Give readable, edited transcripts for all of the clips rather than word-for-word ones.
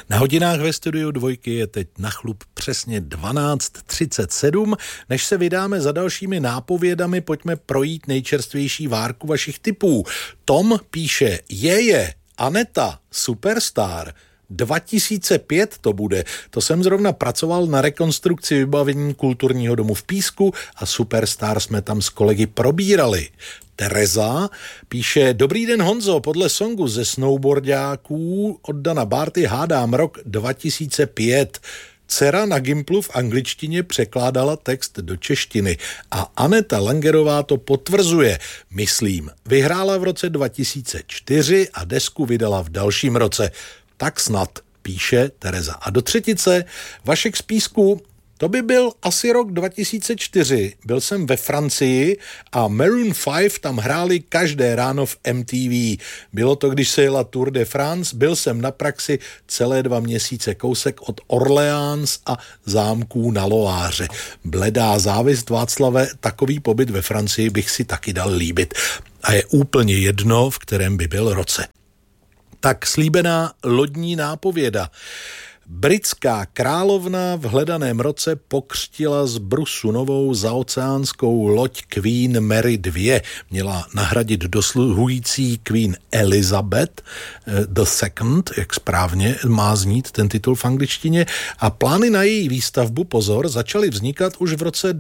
Na hodinách ve studiu Dvojky je teď na chlup přesně 12:37. Než se vydáme za dalšími nápovědami, pojďme projít nejčerstvější várku vašich tipů. Tom píše, Aneta, Superstar, 2005 to bude. To jsem zrovna pracoval na rekonstrukci vybavení kulturního domu v Písku a Superstar jsme tam s kolegy probírali. Tereza píše, dobrý den Honzo, podle songu ze snowboardáků od Dana Barty hádám rok 2005. Dcera na Gimplu v angličtině překládala text do češtiny a Aneta Langerová to potvrzuje. Myslím, vyhrála v roce 2004 a desku vydala v dalším roce. Tak snad, píše Tereza. A do třetice, Vašek z Písku, to by byl asi rok 2004. Byl jsem ve Francii a Maroon 5 tam hráli každé ráno v MTV. Bylo to, když se jela Tour de France, byl jsem na praxi celé 2 měsíce, kousek od Orleans a zámků na Loáře. Bledá závist, Václave, takový pobyt ve Francii bych si taky dal líbit. A je úplně jedno, v kterém by byl roce. Tak slíbená lodní nápověda. Britská královna v hledaném roce pokřtila z brusu novou zaoceánskou loď Queen Mary 2. Měla nahradit dosluhující Queen Elizabeth II, jak správně má znít ten titul v angličtině, a plány na její výstavbu, pozor, začaly vznikat už v roce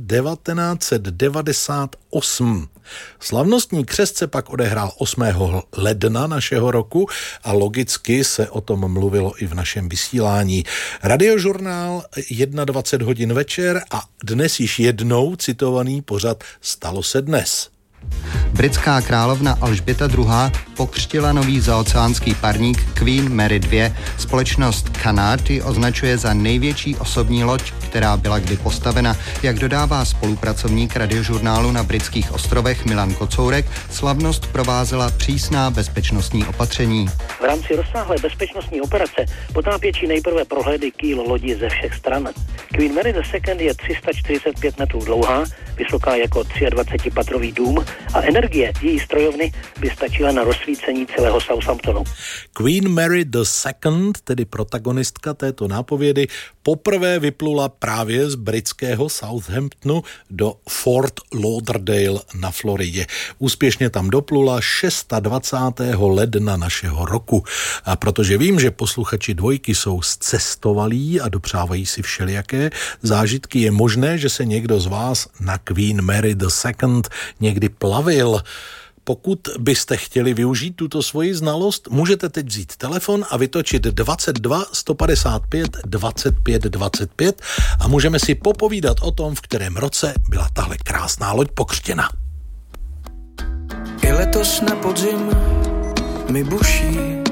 1998. Slavnostní křest se pak odehrál 8. ledna našeho roku a logicky se o tom mluvilo i v našem vysílání. Radiožurnál 21 hodin večer a dnes již jednou citovaný pořad Stalo se dnes. Britská královna Alžběta II. Pokřtila nový zaoceánský parník Queen Mary 2. Společnost Cunard ji označuje za největší osobní loď, která byla kdy postavena. Jak dodává spolupracovník radiožurnálu na britských ostrovech Milan Kocourek, slavnost provázela přísná bezpečnostní opatření. V rámci rozsáhlé bezpečnostní operace potápěči nejprve prohlédli kýl lodi ze všech stran. Queen Mary II. Je 345 metrů dlouhá, vysoká jako 23-patrový dům a energie její strojovny by stačila na rozsvícení celého Southamptonu. Queen Mary II., tedy protagonistka této nápovědy, poprvé vyplula právě z britského Southamptonu do Fort Lauderdale na Floridě. Úspěšně tam doplula 26. ledna našeho roku. A protože vím, že posluchači Dvojky jsou zcestovalí a dopřávají si všelijaké zážitky, je možné, že se někdo z vás na Queen Mary II. Někdy plavil. Pokud byste chtěli využít tuto svoji znalost, můžete teď vzít telefon a vytočit 22 155 25 25 a můžeme si popovídat o tom, v kterém roce byla tahle krásná loď pokřtěna. I letos na podzim mi buší